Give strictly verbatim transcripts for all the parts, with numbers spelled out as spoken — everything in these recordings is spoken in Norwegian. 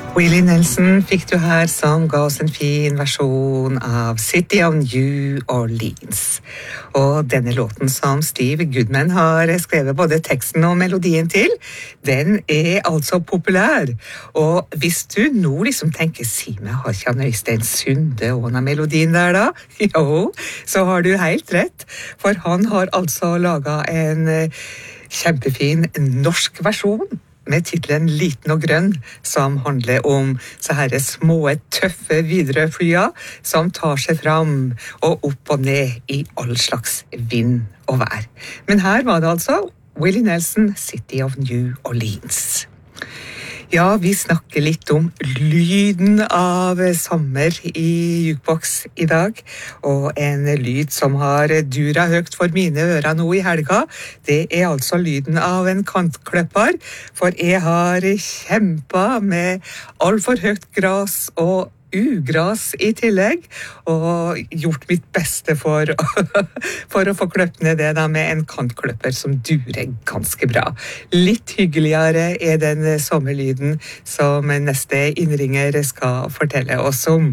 Willie Nelson fikk du her, som ga oss en fin versjon av City of New Orleans. Og denne låten som Steve Goodman har skrevet både teksten og melodien til, den er altså populær. Og hvis du nå liksom tenker, si meg, har ikke han Øystein Sunde ordnet melodien der da? Jo, så har du helt rett, for han har altså laget en kjempefin norsk versjon med titlen Liten og grønn, som handler om så her små, tøffe Widerøe-flya som tar seg fram og opp og ned i all slags vind og vær. Men her var det altså Willie Nelson, City of New Orleans. Ja, vi snakker litt om lyden av sommer i Jukebox i dag, og en lyd som har dura høgt for mine ører nå i helga, det er altså lyden av en kantkløpper, for jeg har kjempet med alt for høgt gras og ugras i tillegg, og gjort mitt beste for, for å få kløpt ned det da med en kantkløpper som durer ganske bra. Litt hyggeligere er den sommerlyden som neste innringer skal fortelle oss om.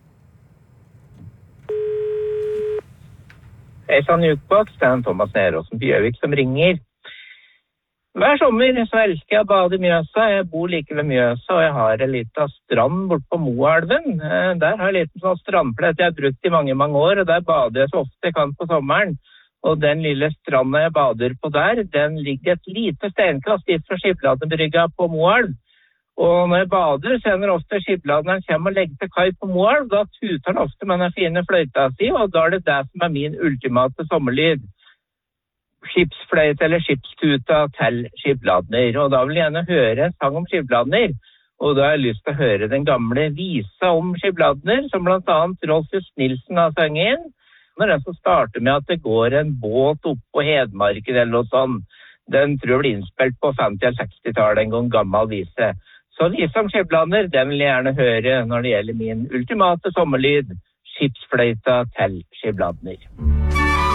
Hei sann, Jukebox, det er Thomas Neråsen Bjørvik som ringer. Hver sommer så elsker jeg å bade i Mjøsa. Jeg bor like ved Mjøsa, og jeg har en liten strand bort på Moelven. Der har jeg en liten sånn strandplett jeg har brukt i mange, mange år, og der bader jeg så ofte jeg kan på sommeren. Og den lille stranda jeg bader på der, den ligger et lite steinkast dit fra Skibladnebrygga på Moelv. Og når jeg bader, så hender ofte Skibladneren kommer og legger til kai på Moelv, da tuter han ofte med den fine fløyta si, og da er det det som er min ultimate sommerlyd. Skipsfløyte eller skipstuta til Skibladner, og da vil jeg gjerne høre en sang om Skibladner, og da har jeg lyst til å høre den gamle visa om Skibladner, som blant annet Rolf Just Nilsen har sunget inn. Når den som starter med at det går en båt opp på Hedmarken eller noe sånt, den tror jeg blir innspilt på femti- eller seksti-tallet, en gang gammel vise. Så visa om Skibladner, den vil jeg gjerne høre når det gjelder min ultimate sommerlyd, skipsfløyta til Skibladner.